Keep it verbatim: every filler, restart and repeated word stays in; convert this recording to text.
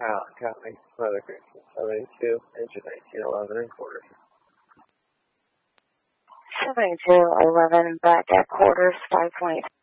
Allen County, Weather Conditions seventy-two, engine nineteen eleven and quarters. seventy-two eleven, back at quarters, five point